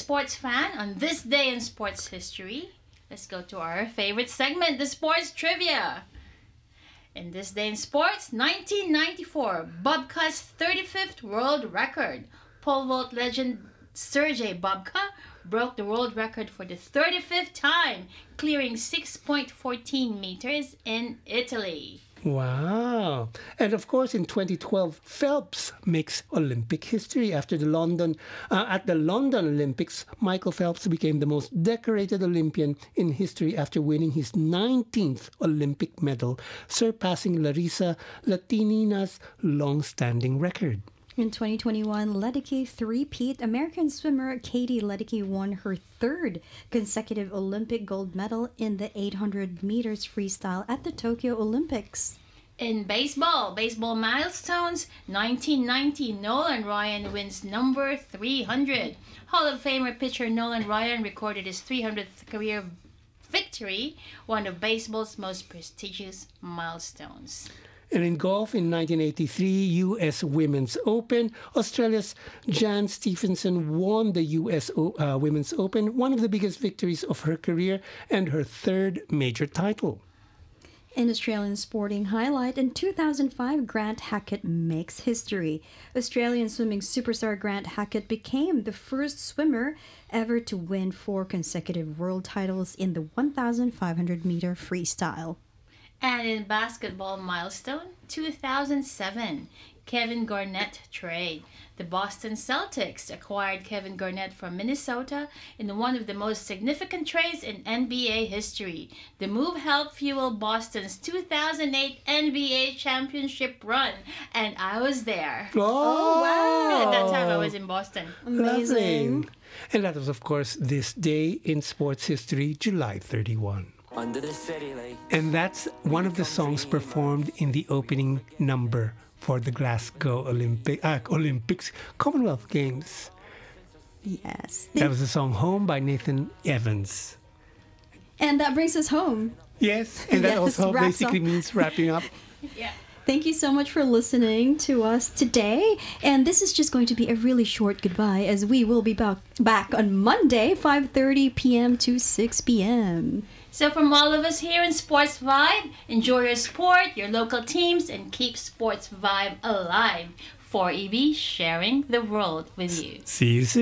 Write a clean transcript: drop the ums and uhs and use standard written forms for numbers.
sports fan, on this day in sports history, let's go to our favorite segment, the sports trivia. In this day in sports, 1994, Bobka's 35th world record. Pole vault legend Sergei Bobka broke the world record for the 35th time, clearing 6.14 meters in Italy. Wow. And of course, in 2012, Phelps makes Olympic history. After the London Olympics, Michael Phelps became the most decorated Olympian in history after winning his 19th Olympic medal, surpassing Larissa Latinina's long-standing record. In 2021, Ledecky three-peat American swimmer Katie Ledecky won her third consecutive Olympic gold medal in the 800 meters freestyle at the Tokyo Olympics. In baseball milestones, 1990, Nolan Ryan wins number 300. Hall of Famer pitcher Nolan Ryan recorded his 300th career victory, one of baseball's most prestigious milestones. And in golf in 1983, U.S. Women's Open, Australia's Jan Stephenson won the U.S. Women's Open, one of the biggest victories of her career and her third major title. In Australian sporting highlight, in 2005, Grant Hackett makes history. Australian swimming superstar Grant Hackett became the first swimmer ever to win 4 consecutive world titles in the 1,500-meter freestyle. And in basketball milestone, 2007, Kevin Garnett trade. The Boston Celtics acquired Kevin Garnett from Minnesota in one of the most significant trades in NBA history. The move helped fuel Boston's 2008 NBA championship run, and I was there. Oh, wow! At that time, I was in Boston. Amazing. Lovely. And that was, of course, this day in sports history, July 31. Under the city light. And that's one of the songs performed in the opening number for the Glasgow Olympics Commonwealth Games. Yes. That was the song Home by Nathan Evans. And that brings us home. Yes, and that Yes, also wraps basically up. means wrapping up. Yeah. Thank you so much for listening to us today. And this is just going to be a really short goodbye, as we will be back on Monday, 5:30 p.m. to 6 p.m. So from all of us here in Sports Vibe, enjoy your sport, your local teams, and keep Sports Vibe alive. 4EB, sharing the world with you. See you soon.